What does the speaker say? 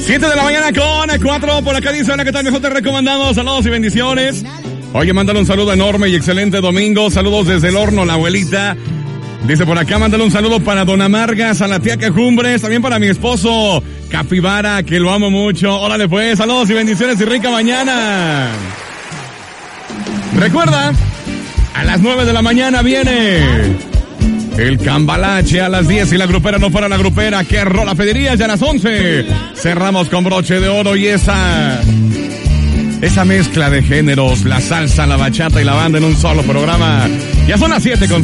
7 de la mañana con 4. Por acá dice, hola, ¿qué tal? Mejor te recomendamos. Saludos y bendiciones. Oye, mándale un saludo enorme y excelente domingo. Saludos desde el horno, la abuelita. Dice por acá, mándale un saludo para Don Amargas, a la tía Quejumbres, también para mi esposo Capibara, que lo amo mucho. Órale pues, saludos y bendiciones y rica mañana. Recuerda, a las 9 de la mañana viene el Cambalache, a las 10 y la grupera no para la grupera. ¿Qué rola pedirías? Ya a las 11 cerramos con broche de oro y esa mezcla de géneros, la salsa, la bachata y la banda en un solo programa. Ya son las 7 con